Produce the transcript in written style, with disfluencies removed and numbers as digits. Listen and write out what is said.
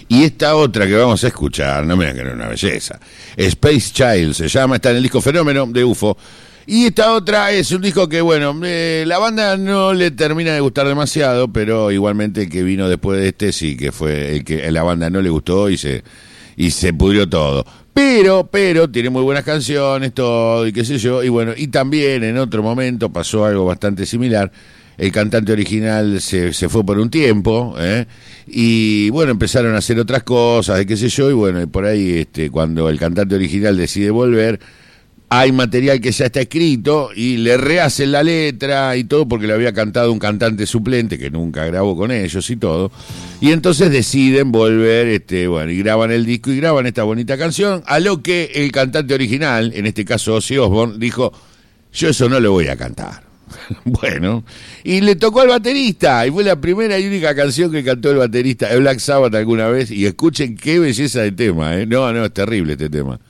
Y esta otra que vamos a escuchar, no me digan que no es una belleza. Space Child se llama, está en el disco Fenómeno de UFO. Y esta otra es un disco que, bueno, la banda no le termina de gustar demasiado, pero igualmente el que vino después de este sí, que fue el que a la banda no le gustó y se pudrió todo. Pero tiene muy buenas canciones, todo, y qué sé yo, y bueno, y también en otro momento pasó algo bastante similar. El cantante original se fue por un tiempo, y bueno, empezaron a hacer otras cosas, qué sé yo, y bueno, y por ahí cuando el cantante original decide volver, hay material que ya está escrito y le rehacen la letra y todo porque le había cantado un cantante suplente que nunca grabó con ellos y todo. Y entonces deciden volver, bueno, y graban el disco y graban esta bonita canción, a lo que el cantante original, en este caso Ozzy Osbourne, dijo, yo eso no lo voy a cantar. Bueno, y le tocó al baterista, y fue la primera y única canción que cantó el baterista de Black Sabbath alguna vez, y escuchen qué belleza de tema, No, es terrible este tema.